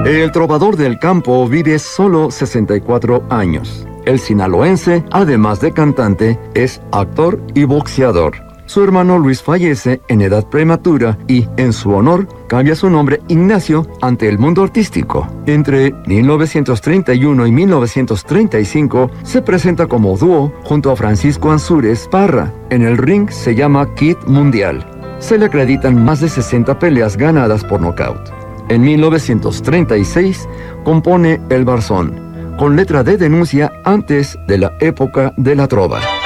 El trovador del campo vive solo 64 años. El sinaloense, además de cantante, es actor y boxeador. Su hermano Luis fallece en edad prematura y, en su honor, cambia su nombre Ignacio ante el mundo artístico. Entre 1931 y 1935 se presenta como dúo junto a Francisco Ansúrez Parra. En el ring se llama Kid Mundial. Se le acreditan más de 60 peleas ganadas por nocaut. En 1936 compone El Barzón, con letra de denuncia antes de la época de la trova.